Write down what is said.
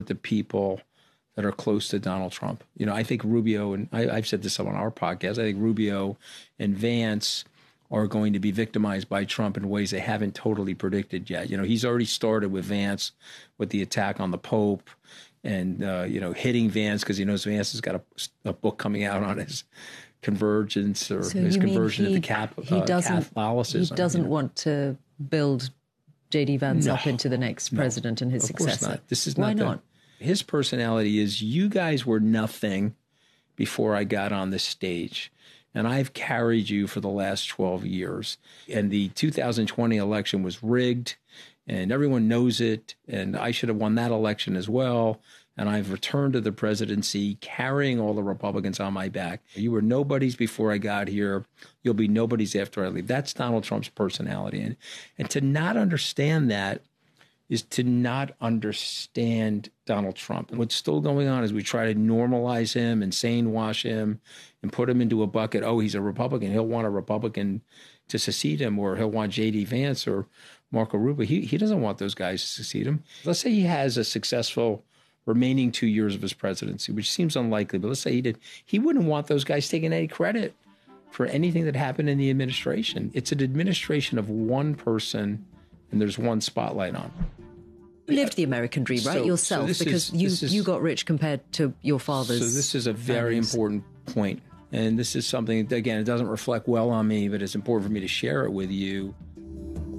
the people that are close to Donald Trump. You know, I think Rubio, and I've said this on our podcast, I think Rubio and Vance are going to be victimized by Trump in ways they haven't totally predicted yet. You know, he's already started with Vance with the attack on the Pope and, hitting Vance because he knows Vance has got a book coming out on his convergence or his conversion to Catholicism. He doesn't want to build J.D. Vance up into the next president and his successor. Of course not. This is Why not? His personality is, you guys were nothing before I got on this stage, and I've carried you for the last 12 years. And the 2020 election was rigged, and everyone knows it, and I should have won that election as well. And I've returned to the presidency carrying all the Republicans on my back. You were nobodies before I got here. You'll be nobodies after I leave. That's Donald Trump's personality. And to not understand that is to not understand Donald Trump. And what's still going on is we try to normalize him and sane wash him and put him into a bucket. Oh, he's a Republican. He'll want a Republican to succeed him, or he'll want J.D. Vance or Marco Rubio. He doesn't want those guys to succeed him. Let's say he has a successful remaining 2 years of his presidency, which seems unlikely, but let's say he did. He wouldn't want those guys taking any credit for anything that happened in the administration. It's an administration of one person, and there's one spotlight on him. You lived the American dream, right, yourself, because you got rich compared to your father's. So this is a very important point. And this is something, again, it doesn't reflect well on me, but it's important for me to share it with you.